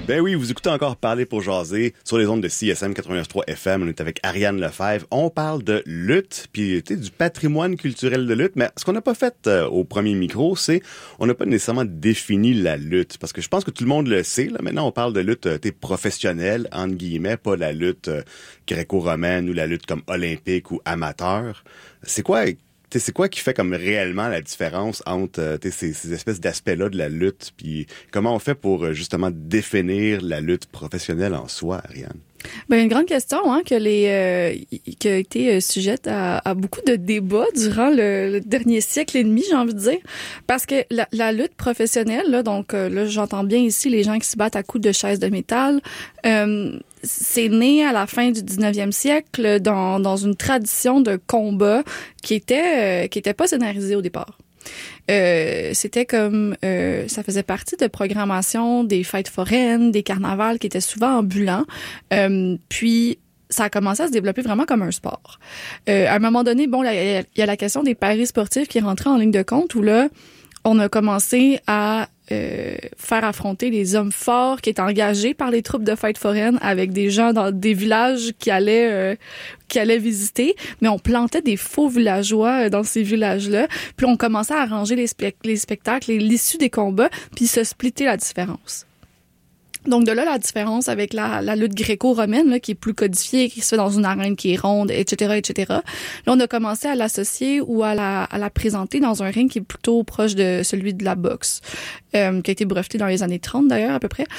Ben oui, vous écoutez encore Parler pour jaser sur les ondes de CSM 89.3 FM. On est avec Ariane Lefebvre. On parle de lutte, puis du patrimoine culturel de lutte. Mais ce qu'on n'a pas fait au premier micro, c'est on n'a pas nécessairement défini la lutte. Parce que je pense que tout le monde le sait. Là. Maintenant, on parle de lutte professionnelle, entre guillemets, pas la lutte gréco-romaine ou la lutte comme olympique ou amateur. C'est quoi qui fait comme réellement la différence entre ces espèces d'aspects-là de la lutte, puis comment on fait pour justement définir la lutte professionnelle en soi, Ariane? Ben une grande question qui a été sujette à beaucoup de débats durant le dernier siècle et demi, j'ai envie de dire, parce que la lutte professionnelle, là, donc là j'entends bien ici les gens qui se battent à coups de chaises de métal, c'est né à la fin du 19e siècle dans une tradition de combat qui était pas scénarisée au départ. C'était comme ça faisait partie de programmation des fêtes foraines, des carnavals qui étaient souvent ambulants. Puis ça a commencé à se développer vraiment comme un sport. À un moment donné, bon, il y a la question des paris sportifs qui est rentrée en ligne de compte où là, on a commencé à faire affronter les hommes forts qui étaient engagés par les troupes de fêtes foraines avec des gens dans des villages qui allaient visiter, mais on plantait des faux villageois dans ces villages-là, puis on commençait à arranger les spectacles et l'issue des combats, puis se splitter la différence. Donc de là la différence avec la lutte gréco-romaine là, qui est plus codifiée, qui se fait dans une arène qui est ronde, etc., etc. Là on a commencé à l'associer ou à la présenter dans un ring qui est plutôt proche de celui de la boxe, qui a été breveté dans les années 30 d'ailleurs à peu près.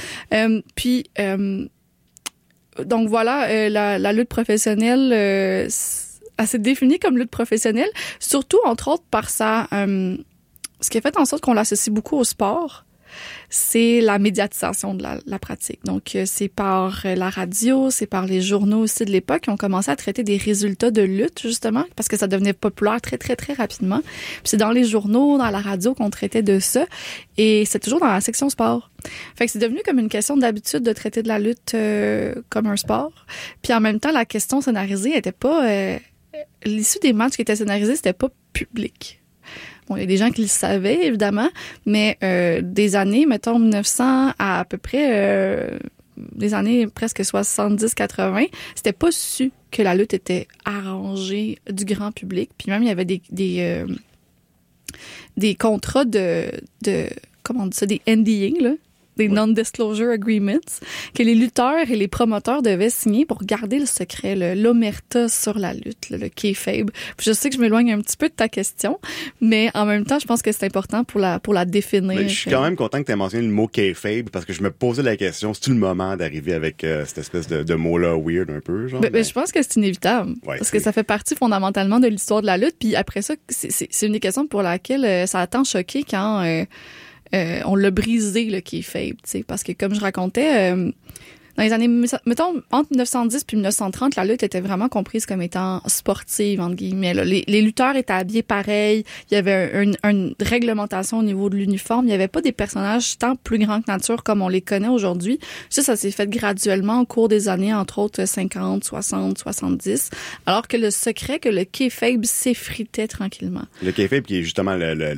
Donc voilà, la lutte professionnelle, elle s'est définie comme lutte professionnelle, surtout entre autres par ce qui a fait en sorte qu'on l'associe beaucoup au sport. C'est la médiatisation de la pratique. Donc, c'est par la radio, c'est par les journaux aussi de l'époque qui ont commencé à traiter des résultats de lutte, justement, parce que ça devenait populaire très, très, très rapidement. Puis c'est dans les journaux, dans la radio qu'on traitait de ça. Et c'est toujours dans la section sport. Fait que c'est devenu comme une question d'habitude de traiter de la lutte comme un sport. Puis en même temps, la question scénarisée était pas... l'issue des matchs qui étaient scénarisés, c'était pas public. Bon, il y a des gens qui le savaient, évidemment, mais des années, mettons, 1900 à peu près des années presque 70-80, c'était pas su que la lutte était arrangée du grand public. Puis même, il y avait des contrats comment on dit ça, des NDA, là, des Non-Disclosure Agreements, que les lutteurs et les promoteurs devaient signer pour garder le secret, l'omerta sur la lutte, le kayfabe. Puis je sais que je m'éloigne un petit peu de ta question, mais en même temps, je pense que c'est important pour la définir. Mais je suis quand même content que tu aies mentionné le mot kayfabe, parce que je me posais la question, c'est-tu le moment d'arriver avec cette espèce de mot-là weird un peu, genre? Mais je pense que c'est inévitable, parce que ça fait partie fondamentalement de l'histoire de la lutte, puis après ça, c'est une des questions pour laquelle ça a tant choqué quand... on l'a brisé, le kayfabe, tu sais, parce que comme je racontais, dans les années, mettons, entre 1910 puis 1930, la lutte était vraiment comprise comme étant sportive, entre guillemets. Là. Les lutteurs étaient habillés pareil, il y avait une réglementation au niveau de l'uniforme, il n'y avait pas des personnages tant plus grands que nature comme on les connaît aujourd'hui. Ça s'est fait graduellement au cours des années, entre autres 50, 60, 70, alors que le secret, que le kayfabe s'effritait tranquillement. Le kayfabe qui est justement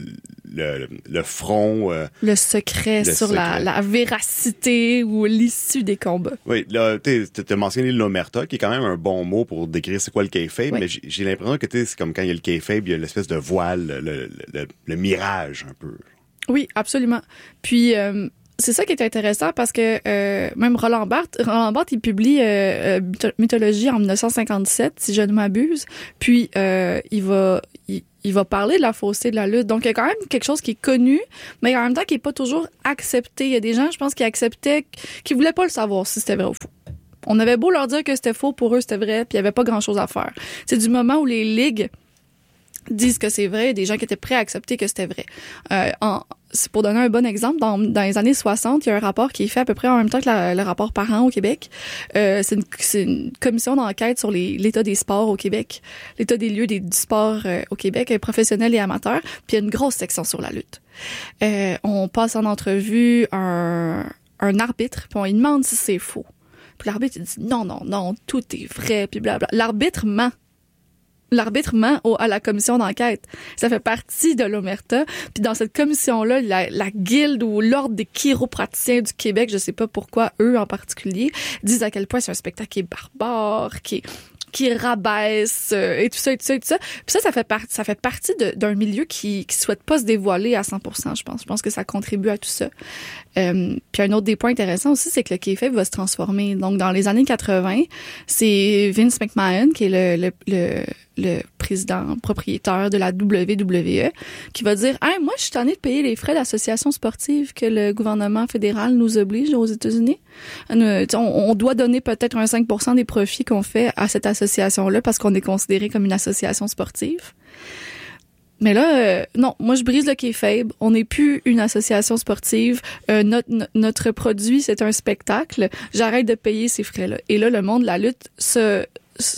le front... le secret sur la véracité ou l'issue des combats. Oui, là, t'as mentionné l'omerta, qui est quand même un bon mot pour décrire c'est quoi le kayfabe, oui. Mais j'ai l'impression que c'est comme quand il y a le kayfabe, il y a l'espèce de voile, le mirage un peu. Oui, absolument. Puis... c'est ça qui est intéressant parce que même Roland Barthes, il publie Mythologie en 1957, si je ne m'abuse. Puis il va parler de la fausseté de la lutte. Donc il y a quand même quelque chose qui est connu, mais en même temps qui est pas toujours accepté. Il y a des gens, je pense, qui acceptaient, qui voulaient pas le savoir si c'était vrai ou faux. On avait beau leur dire que c'était faux, pour eux c'était vrai, puis il y avait pas grand-chose à faire. C'est du moment où les ligues disent que c'est vrai, des gens qui étaient prêts à accepter que c'était vrai. C'est pour donner un bon exemple, dans les années 60, il y a un rapport qui est fait à peu près en même temps que le rapport Parent au Québec. C'est une commission d'enquête sur l'état des sports au Québec, l'état des lieux du sport au Québec, professionnels et amateurs, puis il y a une grosse section sur la lutte. On passe en entrevue un arbitre, puis on lui demande si c'est faux. Puis l'arbitre il dit non, tout est vrai, puis blabla. L'arbitre ment. l'arbitrement à la commission d'enquête. Ça fait partie de l'Omerta. Puis dans cette commission-là, la guilde ou l'ordre des chiropraticiens du Québec, je sais pas pourquoi eux en particulier, disent à quel point c'est un spectacle qui est barbare, qui rabaisse et tout ça et tout ça et tout ça. Puis ça fait partie d'un milieu qui souhaite pas se dévoiler à 100%, je pense. Je pense que ça contribue à tout ça. Puis un autre des points intéressants aussi, c'est que le kayfabe va se transformer. Donc dans les années 80, c'est Vince McMahon qui est le président propriétaire de la WWE qui va dire « Hey, moi je suis tanné de payer les frais d'association sportive que le gouvernement fédéral nous oblige aux États-Unis. On doit donner peut-être un 5% des profits qu'on fait à cette association-là parce qu'on est considéré comme une association sportive. » Mais là, non, moi je brise le kayfabe. On n'est plus une association sportive. Notre produit, c'est un spectacle. J'arrête de payer ces frais-là. Et là, le monde de la lutte se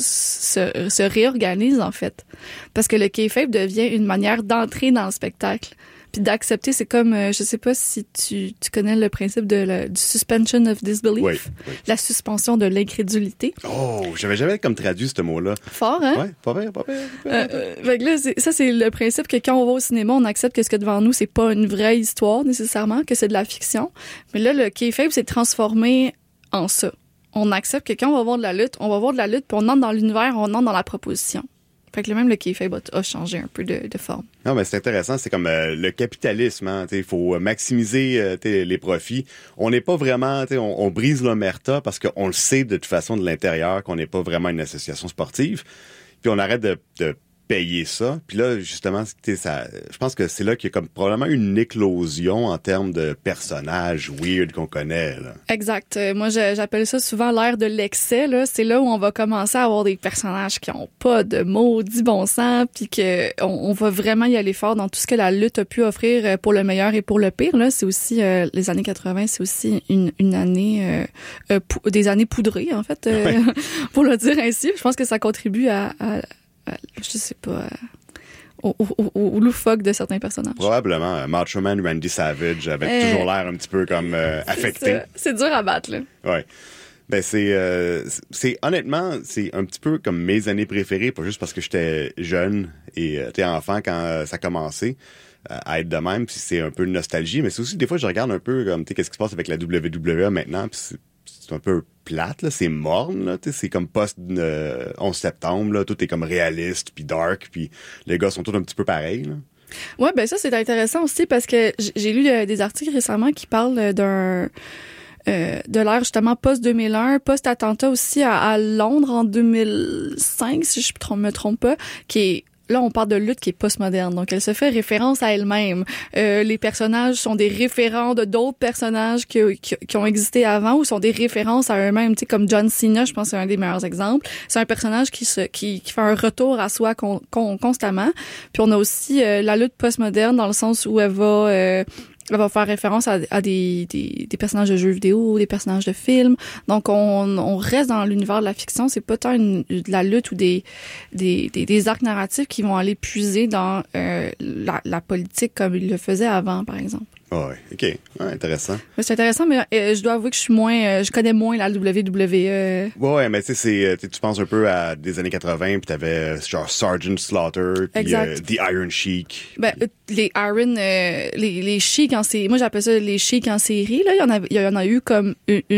réorganise en fait, parce que le kayfabe devient une manière d'entrer dans le spectacle. Puis d'accepter, c'est comme, je sais pas si tu connais le principe du suspension of disbelief, oui. La suspension de l'incrédulité. Oh, j'avais jamais comme traduit ce mot-là. Fort, hein? Ouais, pas bien. Fait que là, ça, c'est le principe que quand on va au cinéma, on accepte que ce qu'il y a devant nous, c'est pas une vraie histoire nécessairement, que c'est de la fiction. Mais là, le kayfabe s'est transformé en ça. On accepte que quand on va voir de la lutte, puis on entre dans l'univers, on entre dans la proposition. Fait que même le kayfabe a changé un peu de forme. Non, mais c'est intéressant. C'est comme le capitalisme. Hein, il faut maximiser les profits. On n'est pas vraiment... On brise l'omerta parce qu'on le sait de toute façon de l'intérieur qu'on n'est pas vraiment une association sportive. Puis on arrête de payer ça. Puis là, justement, ça, je pense que c'est là qu'il y a comme probablement une éclosion en termes de personnages weird qu'on connaît. Là. Exact. Moi, j'appelle ça souvent l'ère de l'excès. Là. C'est là où on va commencer à avoir des personnages qui ont pas de maudit bon sens, puis que on va vraiment y aller fort dans tout ce que la lutte a pu offrir pour le meilleur et pour le pire. Là, c'est aussi les années 80, c'est aussi une année des années poudrées en fait, ouais. Pour le dire ainsi. Je pense que ça contribue à je sais pas, au loufoque de certains personnages. Probablement. Macho Man Randy Savage avec toujours l'air un petit peu comme affecté. C'est dur à battre, là. Ouais. Ben c'est honnêtement, c'est un petit peu comme mes années préférées, pas juste parce que j'étais jeune et enfant quand ça a commencé à être de même, puis c'est un peu une nostalgie, mais c'est aussi des fois je regarde un peu comme qu'est-ce qui se passe avec la WWE maintenant, puis c'est un peu plate, là, c'est morne, là, c'est comme post 11 septembre, là, tout est comme réaliste puis dark, puis les gars sont tous un petit peu pareils, là. Ouais, ben ça c'est intéressant aussi parce que j'ai lu des articles récemment qui parlent de l'ère justement post-2001, post-attentat aussi à Londres en 2005, si je me trompe pas, qui est... Là, on parle de lutte qui est postmoderne, donc elle se fait référence à elle-même. Les personnages sont des référents de d'autres personnages qui ont existé avant ou sont des références à eux-mêmes. Tu sais, comme John Cena, je pense que c'est un des meilleurs exemples. C'est un personnage qui fait un retour à soi constamment. Puis on a aussi la lutte postmoderne dans le sens où elle va faire référence à des personnages de jeux vidéo, des personnages de films. Donc, on reste dans l'univers de la fiction. C'est pas tant de la lutte ou des arcs narratifs qui vont aller puiser dans la politique comme ils le faisaient avant, par exemple. Oh, ouais, OK. Ouais, intéressant. Mais c'est intéressant, mais je dois avouer que je connais moins la WWE. Ouais, mais tu sais, tu penses un peu à des années 80, puis t'avais genre Sergeant Slaughter, puis The Iron Sheik. Ben, les Iron, les Sheik en série, moi j'appelle ça les Sheik en série, là. Il y en a eu comme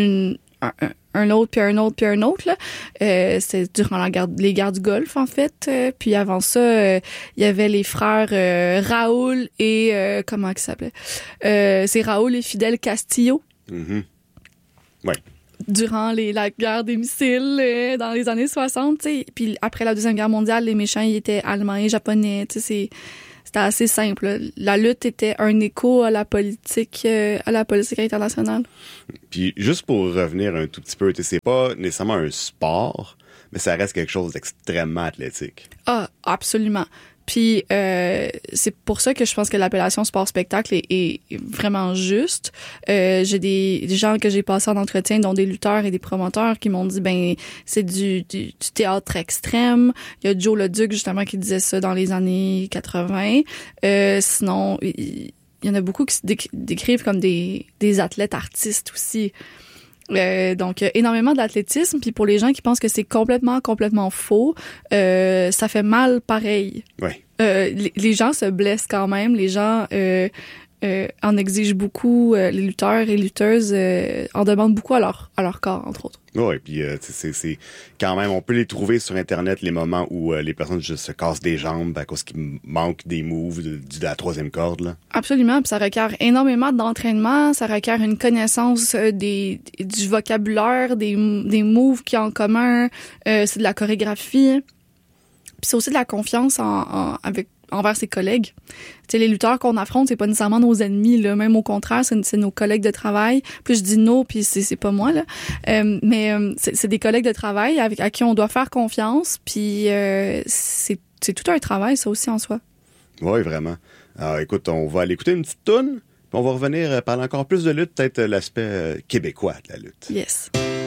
un autre, puis un autre, puis un autre, là. C'est durant les guerres du Golfe, en fait. Puis avant ça, il y avait les frères Raoul et... comment ils s'appelaient? C'est Raoul et Fidel Castillo. Mm-hmm. Ouais. Durant la guerre des missiles dans les années 60, tu sais. Puis après la Deuxième Guerre mondiale, les méchants, ils étaient allemands et japonais, tu sais, c'était assez simple, là. La lutte était un écho à la politique internationale. Puis juste pour revenir un tout petit peu, c'est pas nécessairement un sport, mais ça reste quelque chose d'extrêmement athlétique. Ah, absolument. Puis c'est pour ça que je pense que l'appellation sport-spectacle est vraiment juste. J'ai des gens que j'ai passés en entretien, dont des lutteurs et des promoteurs, qui m'ont dit, ben c'est du théâtre extrême. Il y a Joe Leduc, justement, qui disait ça dans les années 80. Sinon, il y en a beaucoup qui se décrivent comme des athlètes artistes aussi. Donc, énormément d'athlétisme. Puis pour les gens qui pensent que c'est complètement faux, ça fait mal pareil. Oui. Les gens se blessent quand même. Les gens en exigent beaucoup. Les lutteurs et lutteuses en demandent beaucoup à leur corps, entre autres. Oui, puis c'est quand même, on peut les trouver sur Internet, les moments où les personnes juste se cassent des jambes à cause qu'il manque des moves de la troisième corde, là. Absolument, puis ça requiert énormément d'entraînement, ça requiert une connaissance du vocabulaire, des moves qu'il y a en commun, c'est de la chorégraphie, puis c'est aussi de la confiance envers ses collègues. Tu sais, les lutteurs qu'on affronte, c'est pas nécessairement nos ennemis, là. Même au contraire, c'est nos collègues de travail. Plus je dis nos, puis c'est pas moi, là. Mais c'est des collègues de travail à qui on doit faire confiance, puis c'est tout un travail, ça aussi, en soi. Oui, vraiment. Alors, écoute, on va aller écouter une petite toune, puis on va revenir parler encore plus de lutte, peut-être l'aspect québécois de la lutte. Yes.